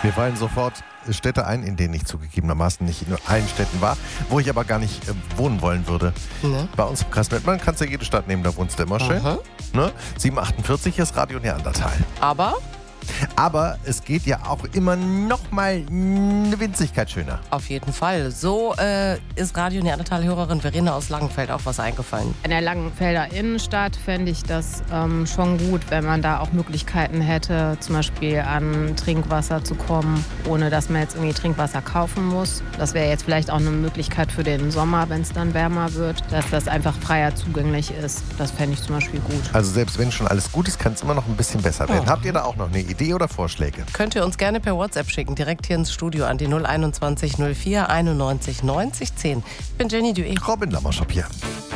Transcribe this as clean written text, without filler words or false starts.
Mir fallen sofort Städte ein, in denen ich zugegebenermaßen nicht in allen Städten war, wo ich aber gar nicht wohnen wollen würde. Ne? Bei uns im Kreis Mettmann kannst du ja jede Stadt nehmen, da wohnst du immer schön. Ne? 748 ist Radio Neandertal. Aber es geht ja auch immer noch mal eine Winzigkeit schöner. Auf jeden Fall. So ist Radio Neandertal-Hörerin Verena aus Langenfeld auch was eingefallen. In der Langenfelder Innenstadt fände ich das schon gut, wenn man da auch Möglichkeiten hätte, zum Beispiel an Trinkwasser zu kommen, ohne dass man jetzt irgendwie Trinkwasser kaufen muss. Das wäre jetzt vielleicht auch eine Möglichkeit für den Sommer, wenn es dann wärmer wird, dass das einfach freier zugänglich ist. Das fände ich zum Beispiel gut. Also selbst wenn schon alles gut ist, kann es immer noch ein bisschen besser werden. Habt ihr da auch noch eine Idee oder Vorschläge? Könnt ihr uns gerne per WhatsApp schicken, direkt hier ins Studio an die 021 04 91 90 10. Ich bin Jenny Duet. Robin Lammerschap hier.